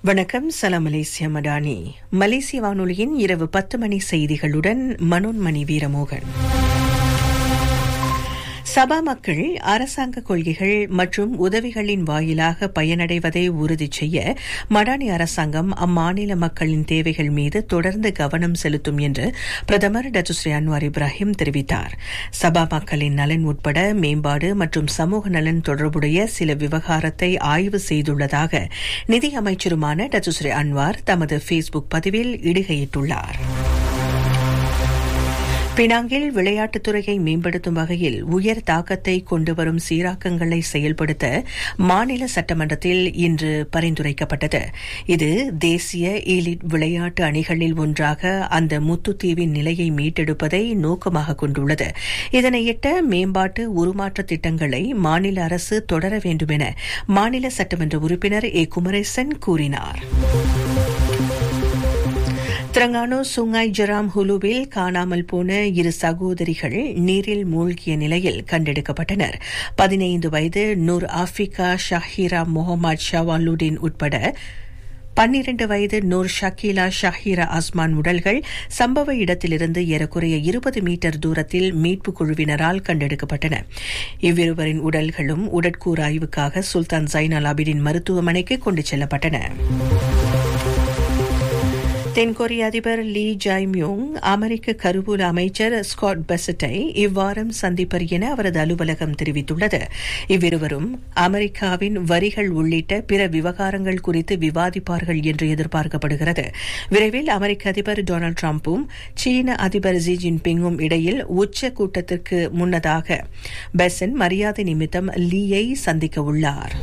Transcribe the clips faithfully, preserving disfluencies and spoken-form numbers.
வணக்கம். சலாம் மலேசியா மடானி. மலேசிய வானொலியின் இரவு பத்து மணி செய்திகளுடன் மனோன்மணி வீரமோகன். சபா மக்கள் அரசாங்க கொள்கைகள் மற்றும் உதவிகளின் வாயிலாக பயனடைவதை உறுதி செய்ய மடானி அரசாங்கம் அம்மாநில மக்களின் தேவைகள் மீது தொடர்ந்து கவனம் செலுத்தும் என்று பிரதமர் டத்துஸ்ரீ அன்வார் இப்ராஹிம் தெரிவித்தார். சபா மக்களின் நலன் உட்பட மேம்பாடு மற்றும் சமூக நலன் தொடர்புடைய சில விவகாரத்தை ஆய்வு செய்துள்ளதாக நிதி அமைச்சருமான டத்துஸ்ரீ அன்வார் தமது ஃபேஸ்புக் பதிவில் இடுகையிட்டுள்ளார். பினாங்கில் விளையாட்டுத் துறையை மேம்படுத்தும் வகையில் உயர் தாக்கத்தை கொண்டுவரும் சீராக்கங்களை செயல்படுத்த மாநில சட்டமன்றத்தில் இன்று பரிந்துரைக்கப்பட்டது. இது தேசிய எலிட் விளையாட்டு அணிகளில் ஒன்றாக அந்த முத்துத்தீவின் நிலையை மீட்டெடுப்பதை நோக்கமாக கொண்டுள்ளது. இதனையிட்ட மேம்பாட்டு உருமாற்ற திட்டங்களை மாநில அரசு தொடர வேண்டும் என மாநில சட்டமன்ற உறுப்பினர் ஏ குமரேசன் கூறினார். திரங்கானு சுங்காய் ஜராம் ஹுலுவில் காணாமல் போன இரு சகோதரிகள் நீரில் மூழ்கிய நிலையில் கண்டெடுக்கப்பட்டனர். பதினைந்து வயது நூர் ஆஃபிகா ஷஹீரா முகமது ஷவாலுடீன் உட்பட பன்னிரண்டு வயது நூர் ஷக்கீலா ஷஹீரா அஸ்மான் உடல்கள் சம்பவ இடத்திலிருந்து ஏறக்குறைய இருபது மீட்டர் தூரத்தில் மீட்புக் குழுவினரால் கண்டெடுக்கப்பட்டன. இவ்விருவரின் உடல்களும் உடற்கூறாய்வுக்காக சுல்தான் ஜைனல் ஆபிடின் மருத்துவமனைக்கு கொண்டு செல்லப்பட்டன. தென்கொரிய அதிபர் லீ ஜாய்மியோங் அமெரிக்க கருவூல அமைச்சர் ஸ்காட் பெசட்டை இவ்வாரம் சந்திப்பர் என அவரது அலுவலகம் தெரிவித்துள்ளது. இவ்விருவரும் அமெரிக்காவின் வரிகள் உள்ளிட்ட பிற விவகாரங்கள் குறித்து விவாதிப்பார்கள் என்று எதிர்பார்க்கப்படுகிறது. விரைவில் அமெரிக்க அதிபர் டொனால்டு டிரம்பும் சீன அதிபர் ஜி ஜின்பிங்கும் இடையில் உச்ச கூட்டத்திற்கு முன்னதாக பெசன் மரியாதை நிமித்தம் லீயை சந்திக்க உள்ளார்.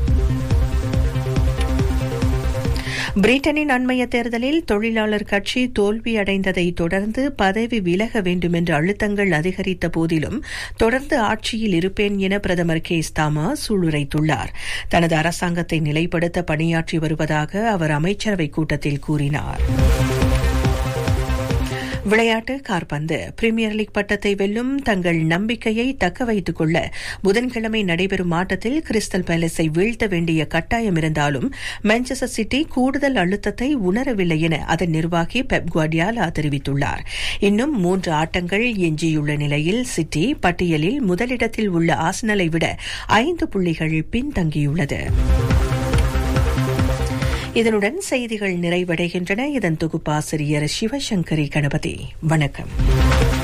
பிரிட்டனின் அண்மைய தேர்தலில் தொழிலாளர் கட்சி தோல்வியடைந்ததை தொடர்ந்து பதவி விலக வேண்டும் என்ற அழுத்தங்கள் அதிகரித்த போதிலும் தொடர்ந்து ஆட்சியில் இருப்பேன் என பிரதமர் கேஸ் தாமா சூளுரைத்துள்ளார். தனது அரசாங்கத்தை நிலைப்படுத்த பணியாற்றி வருவதாக அவர் அமைச்சரவைக் கூட்டத்தில் கூறினார். விளையாட்டு காற்பந்து. பிரீமியர் லீக் பட்டத்தை வெல்லும் தங்கள் நம்பிக்கையை தக்க வைத்துக் கொள்ள புதன்கிழமை நடைபெறும் ஆட்டத்தில் கிறிஸ்டல் பேலஸை வீழ்த்த வேண்டிய கட்டாயம் இருந்தாலும் மான்செஸ்டர் சிட்டி கூடுதல் அழுத்தத்தை உணரவில்லை என அதன் நிர்வாகி பெப் குவார்டியோலா தெரிவித்துள்ளார். இன்னும் மூன்று ஆட்டங்கள் எஞ்சியுள்ள நிலையில் சிட்டி பட்டியலில் முதலிடத்தில் உள்ள ஆர்சனலை விட ஐந்து புள்ளிகள் பின்தங்கியுள்ளது. இதனுடன் செய்திகள் நிறைவடைகின்றன. இதன் தொகுப்பாசிரியர் சிவசங்கரி கணபதி. வணக்கம்.